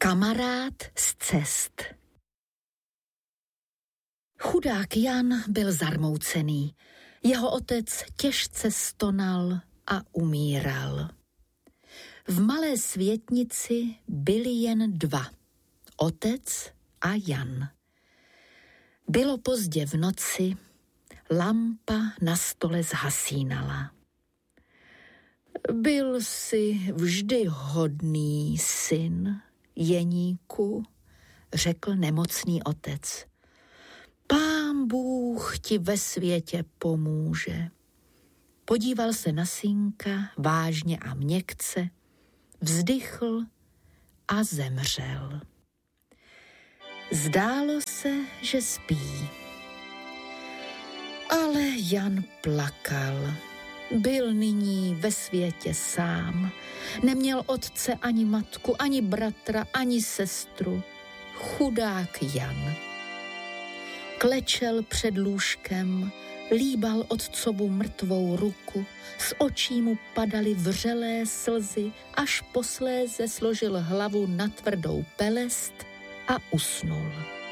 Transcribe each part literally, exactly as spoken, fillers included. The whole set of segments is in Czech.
Kamarád z cest. Chudák Jan byl zarmoucený. Jeho otec těžce stonal a umíral. V malé světnici byli jen dva, otec a Jan. Bylo pozdě v noci, lampa na stole zhasínala. Byl jsi vždy hodný syn, Jeníku, řekl nemocný otec. Pán Bůh ti ve světě pomůže. Podíval se na synka vážně a měkce, vzdychl a zemřel. Zdálo se, že spí. Ale Jan plakal. Byl nyní ve světě sám. Neměl otce ani matku, ani bratra, ani sestru. Chudák Jan. Klečel před lůžkem, líbal otcovu mrtvou ruku, z očí mu padaly vřelé slzy, až posléze složil hlavu na tvrdou pelest a usnul.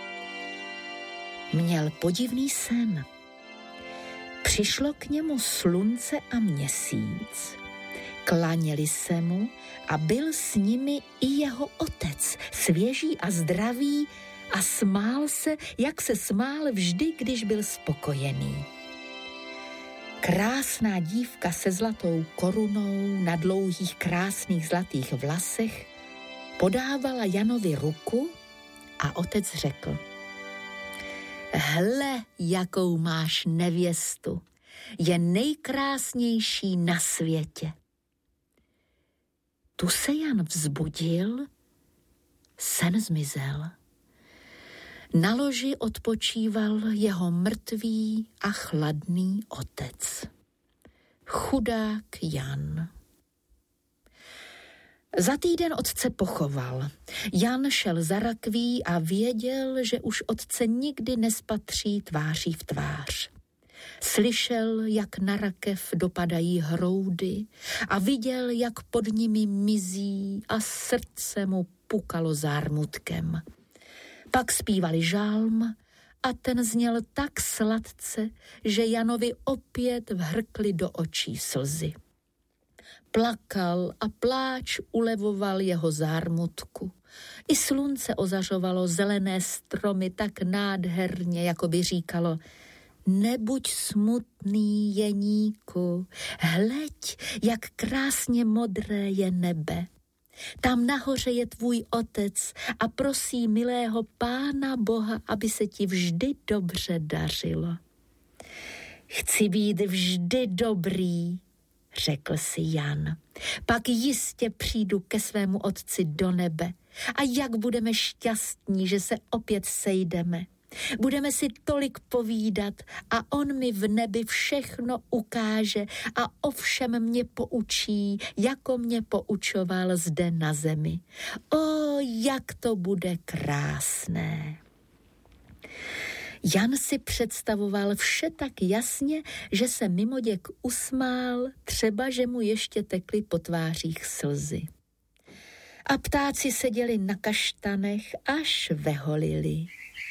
Měl podivný sen. Přišlo k němu slunce a měsíc. Klaněli se mu a byl s nimi i jeho otec, svěží a zdravý, a smál se, jak se smál vždy, když byl spokojený. Krásná dívka se zlatou korunou na dlouhých krásných zlatých vlasech podávala Janovi ruku a otec řekl: Hle, jakou máš nevěstu, je nejkrásnější na světě. Tu se Jan vzbudil, sen zmizel. Na loži odpočíval jeho mrtvý a chladný otec. Chudák Jan. Za týden otce pochoval. Jan šel za rakví a věděl, že už otce nikdy nespatří tváří v tvář. Slyšel, jak na rakev dopadají hroudy a viděl, jak pod nimi mizí a srdce mu pukalo zármutkem. Pak zpívali žálm a ten zněl tak sladce, že Janovi opět vhrkly do očí slzy. Plakal a pláč ulevoval jeho zármutku. I slunce ozařovalo zelené stromy tak nádherně, jako by říkalo: Nebuď smutný, Jeníku, hleď, jak krásně modré je nebe. Tam nahoře je tvůj otec a prosí milého Pána Boha, aby se ti vždy dobře dařilo. Chci být vždy dobrý, řekl si Jan. Pak jistě přijdu ke svému otci do nebe a jak budeme šťastní, že se opět sejdeme. Budeme si tolik povídat a on mi v nebi všechno ukáže a o všem mě poučí, jako mě poučoval zde na zemi. O, jak to bude krásné. Jan si představoval vše tak jasně, že se mimoděk usmál, třeba že mu ještě tekly po tvářích slzy. A ptáci seděli na kaštanech, až veholili.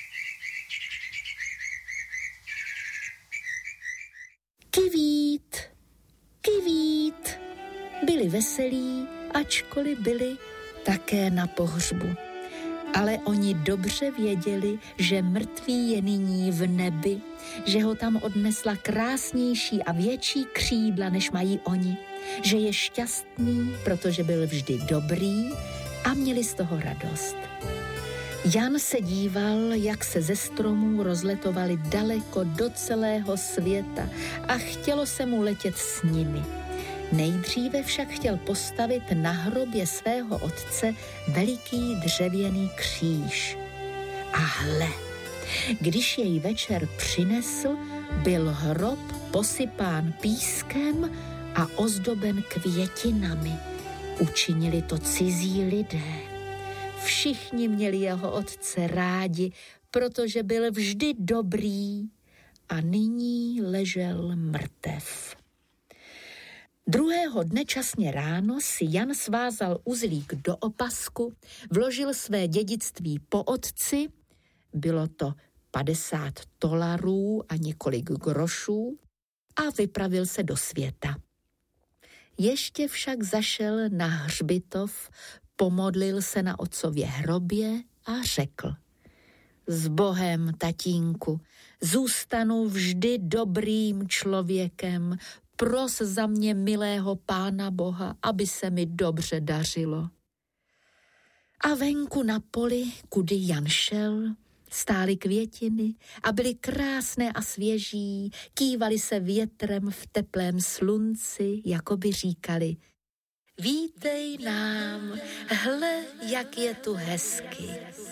Kivít, kivít, byli veselí, ačkoliv byli také na pohřbu. Ale oni dobře věděli, že mrtvý je nyní v nebi, že ho tam odnesla krásnější a větší křídla, než mají oni, že je šťastný, protože byl vždy dobrý a měli z toho radost. Jan se díval, jak se ze stromů rozletovali daleko do celého světa a chtělo se mu letět s nimi. Nejdříve však chtěl postavit na hrobě svého otce veliký dřevěný kříž. A hle, když jej večer přinesl, byl hrob posypán pískem a ozdoben květinami. Učinili to cizí lidé. Všichni měli jeho otce rádi, protože byl vždy dobrý a nyní ležel mrtev. Druhého dne časně ráno si Jan svázal uzlík do opasku, vložil své dědictví po otci, bylo to padesát tolarů a několik grošů, a vypravil se do světa. Ještě však zašel na hřbitov, pomodlil se na otcově hrobě a řekl: S Bohem, tatínku, zůstanu vždy dobrým člověkem, pros za mě milého Pána Boha, aby se mi dobře dařilo. A venku na poli, kudy Jan šel, stály květiny a byly krásné a svěží, kývaly se větrem v teplém slunci, jako by říkali: Vítej nám, hle, jak je tu hezky.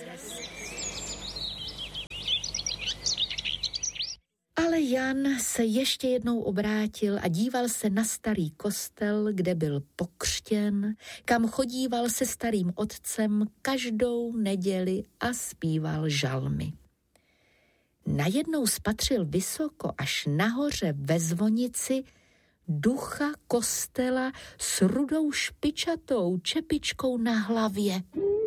Ale Jan se ještě jednou obrátil a díval se na starý kostel, kde byl pokřtěn, kam chodíval se starým otcem každou neděli a zpíval žalmy. Najednou spatřil vysoko až nahoře ve zvonici ducha kostela s rudou špičatou čepičkou na hlavě.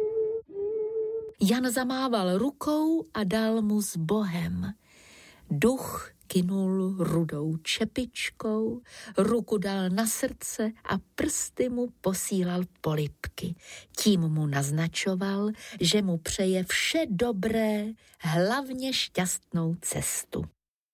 Jan zamával rukou a dal mu s Bohem. Duch kynul rudou čepičkou, ruku dal na srdce a prsty mu posílal polibky. Tím mu naznačoval, že mu přeje vše dobré, hlavně šťastnou cestu.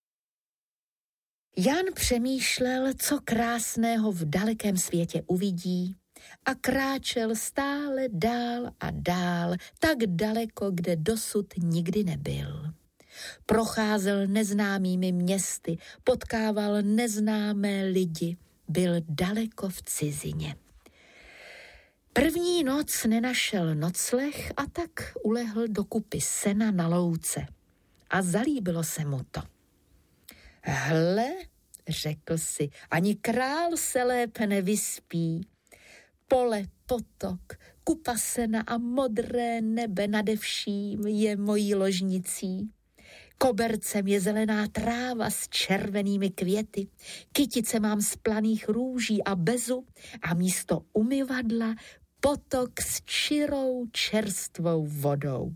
Jan přemýšlel, co krásného v dalekém světě uvidí, a kráčel stále dál a dál, tak daleko, kde dosud nikdy nebyl. Procházel neznámými městy, potkával neznámé lidi, byl daleko v cizině. První noc nenašel nocleh a tak ulehl do kupy sena na louce. A zalíbilo se mu to. Hle, řekl si, ani král se lépe nevyspí. Pole, potok, kupa sena a modré nebe nade vším je mojí ložnicí. Kobercem je zelená tráva s červenými květy, kytice mám z planých růží a bezu a místo umyvadla potok s čirou čerstvou vodou.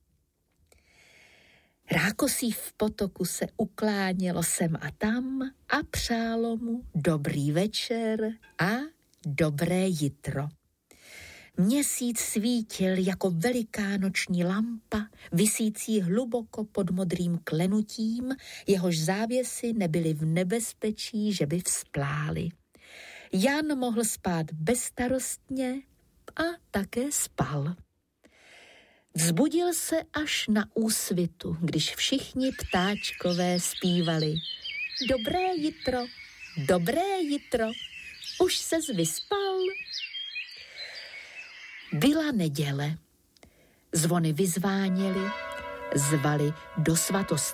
Rákosí v potoku se uklánělo sem a tam a přálo mu dobrý večer a dobré jitro. Měsíc svítil jako veliká noční lampa, visící hluboko pod modrým klenutím, jehož závěsy nebyly v nebezpečí, že by vzplály. Jan mohl spát bezstarostně a také spal. Vzbudil se až na úsvitu, když všichni ptáčkové zpívali: Dobré jitro, dobré jitro, už ses vyspal? Byla neděle. Zvony vyzváněly, zvali do svatosti